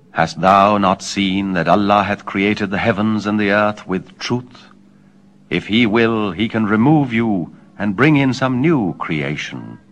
Hast thou not seen that Allah hath created the heavens and the earth with truth? If He will, He can remove you and bring in some new creation.